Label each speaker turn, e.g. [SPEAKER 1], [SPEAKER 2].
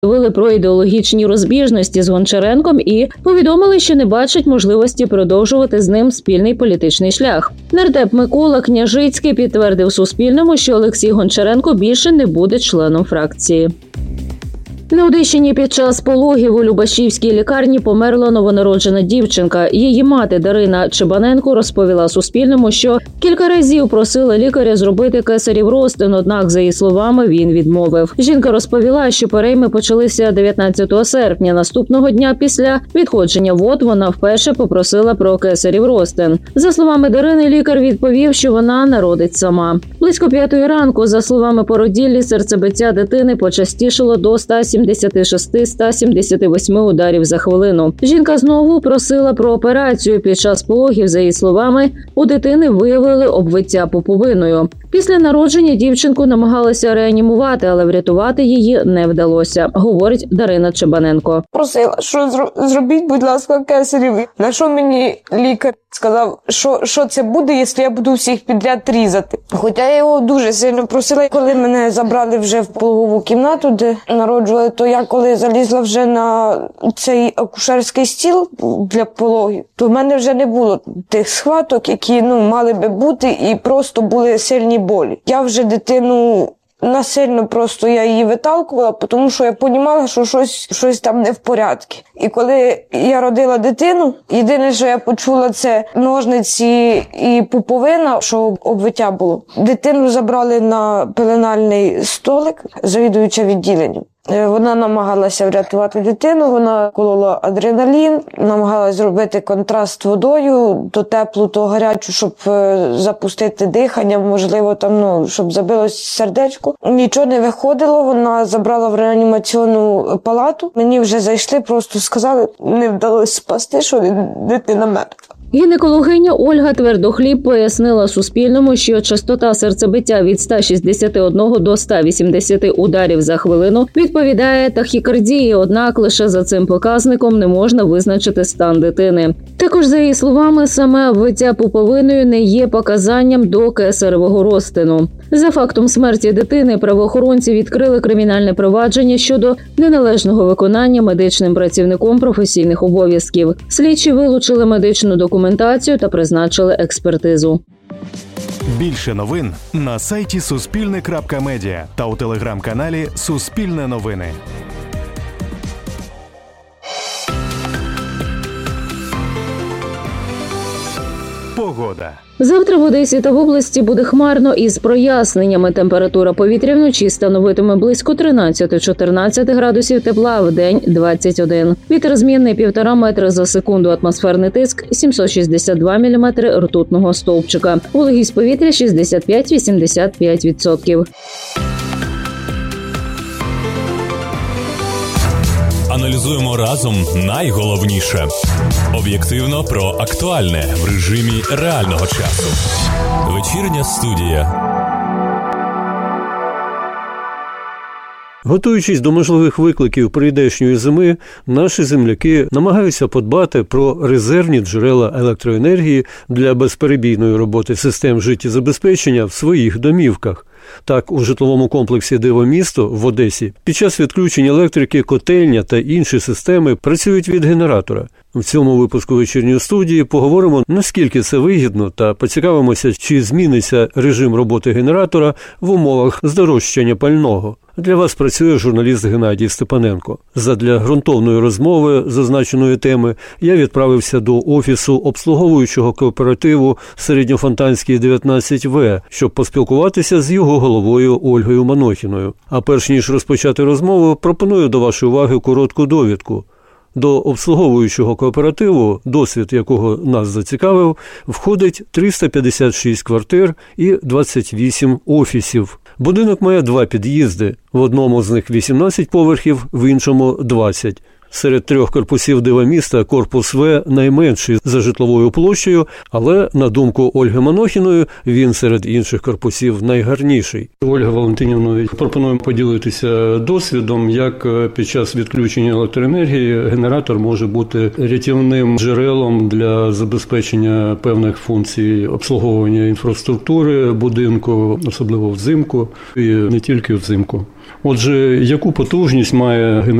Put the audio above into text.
[SPEAKER 1] заявили про ідеологічні розбіжності з Гончаренком і повідомили, що не бачать можливості продовжувати з ним спільний політичний шлях. Нардеп Микола Княжицький підтвердив Суспільному, що Олексій Гончаренко більше не буде членом фракції. На Одещині під час пологів у Любашівській лікарні померла новонароджена дівчинка. Її мати Дарина Чебаненко розповіла Суспільному, що кілька разів просила лікаря зробити кесарів розтин, однак, за її словами, він відмовив. Жінка розповіла, що перейми почалися 19 серпня. Наступного дня після відходження вод вона вперше попросила про кесарів розтин. За словами Дарини, лікар відповів, що вона народить сама. Близько 5 ранку, за словами породіллі, серцебиття дитини почастішало до 176-178 ударів за хвилину. Жінка знову просила про операцію. Під час пологів, за її словами, у дитини виявили обвиття пуповиною. Після народження дівчинку намагалися реанімувати, але врятувати її не вдалося, говорить Дарина Чебаненко.
[SPEAKER 2] Просила, що зробіть, будь ласка, кесарів. На що мені лікар сказав, що це буде, якщо я буду всіх підряд різати. Хоча я його дуже сильно просила. Коли мене забрали вже в пологову кімнату, де народжували, то я коли залізла вже на цей акушерський стіл для пологів, то в мене вже не було тих схваток, які мали би бути, і просто були сильні болі. Я вже дитину насильно просто я її виталкувала, тому що я розуміла, що щось там не в порядку. І коли я родила дитину, єдине, що я почула, це ножниці і пуповина, що обвиття було. Дитину забрали на пеленальний столик, завідуюча відділенням. Вона намагалася врятувати дитину, вона колола адреналін, намагалася зробити контраст водою, то теплу, то гарячу, щоб запустити дихання, можливо, там, щоб забилось сердечко. Нічого не виходило, вона забрала в реанімаційну палату. Мені вже зайшли, просто сказали, не вдалося спасти, що дитина мертва.
[SPEAKER 1] Гінекологиня Ольга Твердохліб пояснила Суспільному, що частота серцебиття від 161 до 180 ударів за хвилину відповідає тахікардії, однак лише за цим показником не можна визначити стан дитини. Також, за її словами, саме обвиття пуповиною не є показанням до кесаревого розтину. За фактом смерті дитини правоохоронці відкрили кримінальне провадження щодо неналежного виконання медичним працівником професійних обов'язків. Слідчі вилучили медичну документацію та призначили експертизу.
[SPEAKER 3] Більше новин на сайті Суспільне.Медіа та у телеграм-каналі Суспільне новини. Погода.
[SPEAKER 1] Завтра в Одесі та в області буде хмарно із проясненнями. Температура повітря вночі становитиме близько 13-14 градусів тепла, в день – 21. Вітер змінний 1,5 метра за секунду, атмосферний тиск – 762 міліметри ртутного стовпчика. Вологість повітря – 65-85%.
[SPEAKER 4] Аналізуємо разом найголовніше. Об'єктивно про актуальне в режимі реального часу. Вечірня студія.
[SPEAKER 5] Готуючись до можливих викликів прийдешньої зими, наші земляки намагаються подбати про резервні джерела електроенергії для безперебійної роботи систем життєзабезпечення в своїх домівках. Так, у житловому комплексі «Диво-місто» в Одесі під час відключення електрики котельня та інші системи працюють від генератора. В цьому випуску вечірньої студії поговоримо, наскільки це вигідно, та поцікавимося, чи зміниться режим роботи генератора в умовах здорожчання пального. Для вас працює журналіст Геннадій Степаненко. Задля ґрунтовної розмови зазначеної теми я відправився до офісу обслуговуючого кооперативу Середньофонтанський 19В, щоб поспілкуватися з його головою Ольгою Манохіною. А перш ніж розпочати розмову, пропоную до вашої уваги коротку довідку. До обслуговуючого кооперативу, досвід якого нас зацікавив, входить 356 квартир і 28 офісів. Будинок має 2 під'їзди, в одному з них 18 поверхів, в іншому 20. Серед 3 корпусів Диво-міста корпус В найменший за житловою площею, але, на думку Ольги Манохіної, він серед інших корпусів найгарніший. Ольга Валентинівна, пропонуємо поділитися досвідом, як під час відключення електроенергії генератор може бути рятівним джерелом для забезпечення певних функцій обслуговування інфраструктури будинку, особливо взимку і не тільки взимку. Отже, яку потужність має